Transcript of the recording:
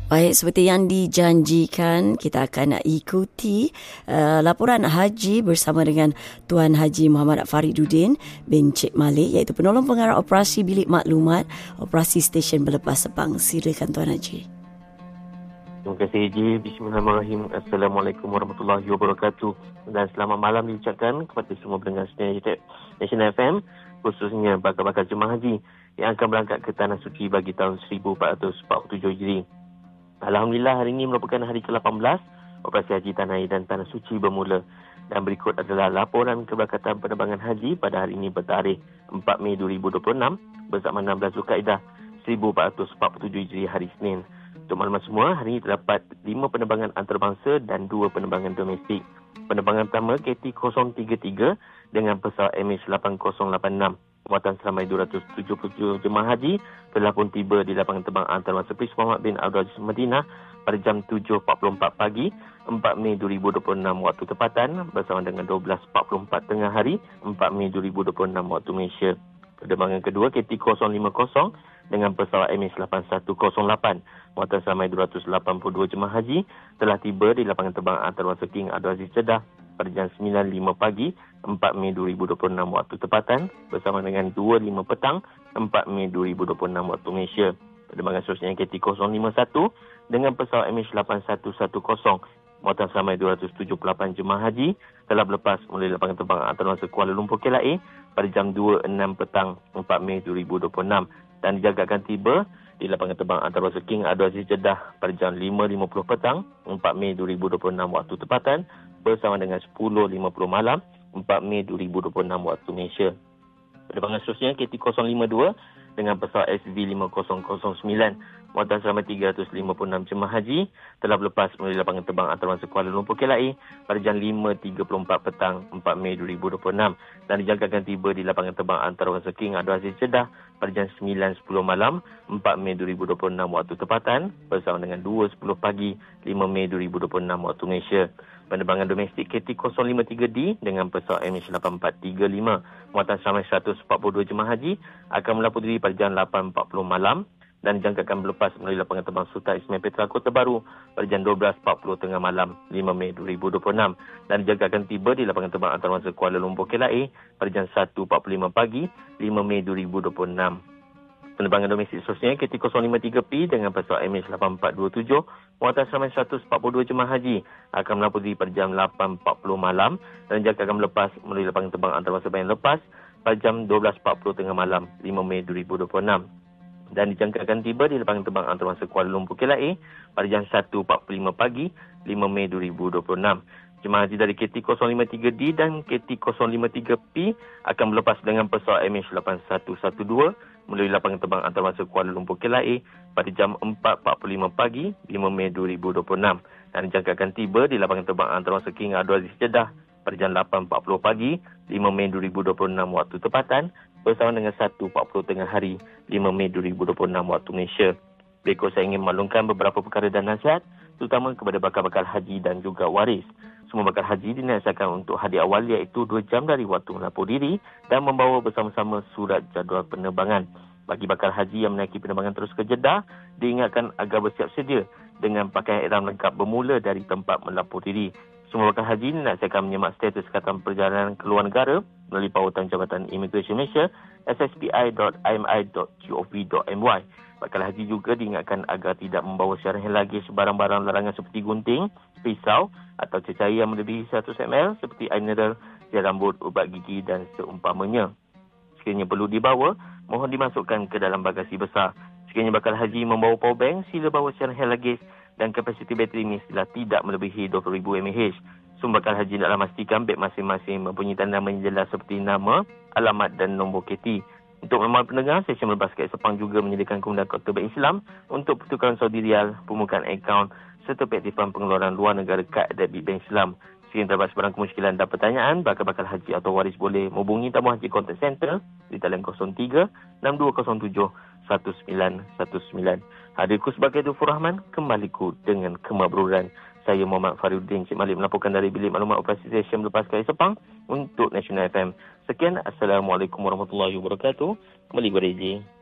Baik, seperti yang dijanjikan, kita akan ikuti laporan haji bersama dengan Tuan Haji Muhammad Fariduddin bin Cik Malik, iaitu penolong pengarah operasi bilik maklumat operasi stesen Belepas Sepang. Silakan Tuan Haji. Terima kasih Haji. Bismillahirrahmanirrahim. Assalamualaikum warahmatullahi wabarakatuh. Dan selamat malam diucapkan kepada semua pendengar National FM, khususnya bakal-bakal jemaah haji yang akan berangkat ke Tanah Suci bagi tahun 1447 Hijri. Alhamdulillah, hari ini merupakan hari ke-18 operasi haji Tanah Air dan Tanah Suci bermula. Dan berikut adalah laporan keberangkatan penerbangan haji pada hari ini bertarikh 4 Mei 2026 bersama 16 Zulkaidah 1447 Hijri hari Isnin. Untuk maklumat semua, hari ini terdapat 5 penerbangan antarabangsa dan 2 penerbangan domestik. Penerbangan pertama KT-033 dengan pesawat MH8086. Muatan seramai 277 jemaah haji telah pun tiba di lapangan terbang antarabangsa Prince Muhammad bin Abdul Aziz Madinah pada jam 7.44 pagi 4 Mei 2026 waktu tempatan bersama dengan 12.44 tengah hari 4 Mei 2026 waktu Malaysia. Penerbangan kedua KT-050 dengan pesawat MH8108 muatan seramai 282 jemaah haji telah tiba di lapangan terbang antarabangsa King Abdul Aziz Jeddah pada jam 9.05 pagi 4 Mei 2026 waktu tempatan bersama dengan 2.05 petang 4 Mei 2026 waktu Malaysia. Penerbangan seterusnya KT-051 dengan pesawat MH8110 muatan seramai 278 jemaah haji telah berlepas melalui lapangan terbang antarabangsa Kuala Lumpur KLIA pada jam 2.06 petang 4 Mei 2026 dan dijangkakan tiba di lapangan terbang antarabangsa King Abdul Aziz Jeddah pada jam 5.50 petang 4 Mei 2026 waktu tempatan bersama dengan 10.50 malam 4 Mei 2026 waktu Malaysia. Penerbangan seterusnya KT-052 dengan pesawat SV5009 muatan selama 356 jemaah haji telah berlepas melalui lapangan terbang antarabangsa Kuala Lumpur KLIA pada jam 5.34 petang 4 Mei 2026 dan dijangkakan tiba di lapangan terbang antarabangsa King Abdul Aziz Jeddah pada jam 9.10 malam 4 Mei 2026 waktu tempatan bersama dengan 2.10 pagi 5 Mei 2026 waktu Malaysia. Penerbangan domestik KT-053D dengan pesawat MH8435 muatan seramai 142 jemaah haji akan melapor diri pada jam 8.40 malam dan dijangkakan berlepas melalui lapangan terbang Sultan Ismail Petra Kota Baru pada jam 12.40 tengah malam 5 Mei 2026 dan dijangkakan tiba di lapangan terbang antarabangsa Kuala Lumpur KLIA pada jam 1.45 pagi 5 Mei 2026. Penerbangan domestik seterusnya KT-053P dengan pesawat MH8427 muatan seramai 142 jemaah haji akan melapor diri pada jam 8.40 malam dan dijangkakan melepas melalui lapangan terbang antarabangsa Bayan Lepas pada jam 12.40 tengah malam 5 Mei 2026 dan dijangkakan tiba di lapangan terbang antarabangsa Kuala Lumpur KLIA pada jam 1.45 pagi 5 Mei 2026. Jemaah haji dari KT-053D dan KT-053P akan berlepas dengan pesawat MH8112 melalui lapangan terbang antarabangsa Kuala Lumpur KLIA pada jam 4.45 pagi 5 Mei 2026 dan dijangkakan tiba di lapangan terbang antarabangsa King Abdul Aziz Jeddah pada jam 8.40 pagi 5 Mei 2026 waktu tempatan bersama dengan 1.40 tengah hari 5 Mei 2026 waktu Malaysia. Berikut saya ingin maklumkan beberapa perkara dan nasihat terutama kepada bakal-bakal haji dan juga waris. Semua bakal haji dinasihatkan untuk hadir awal iaitu 2 jam dari waktu melapor diri dan membawa bersama-sama surat jadual penerbangan. Bagi bakal haji yang menaiki penerbangan terus ke Jeddah, diingatkan agar bersiap sedia dengan pakaian ihram lengkap bermula dari tempat melapor diri. Semua bakal haji dinasihatkan menyemak status kesihatan perjalanan ke luar negara melalui pautan Jabatan Imigresen Malaysia sspi.imi.gov.my. Bakal haji juga diingatkan agar tidak membawa syarahan lagi barang-barang larangan seperti gunting, pisau atau cecair yang melebihi 100 ml seperti air mineral, gel rambut, ubat gigi dan seumpamanya. Sekiranya perlu dibawa, mohon dimasukkan ke dalam bagasi besar. Sekiranya bakal haji membawa power bank, sila bawa syarahan lagi dan kapasiti bateri mestilah tidak melebihi 20,000 mAh. Semua bakal haji hendaklah memastikan beg masing-masing mempunyai tanda menjelas seperti nama, alamat dan nombor KT. Untuk maklumat pendengar, stesen Belepas Sepang juga menyediakan kemudahan Kartu Bank Islam untuk pertukaran Saudi Rial, pembukaan akaun serta pengaktifan pengeluaran luar negara kad debit Bank Islam. Sekiranya terdapat sebarang kemusykilan dan pertanyaan, bakal-bakal haji atau waris boleh menghubungi Tabung Haji Contact Center di talian 03 6207 1919. Hadirku sebagai Dufur Rahman, kembaliku dengan kemabruran. Saya Muhammad Fariduddin Cik Malik melaporkan dari Bilik Maklumat Operasi Stesen Belepas Sepang untuk National FM. Sekian, Assalamualaikum warahmatullahi wabarakatuh. Kembali kepada DJ.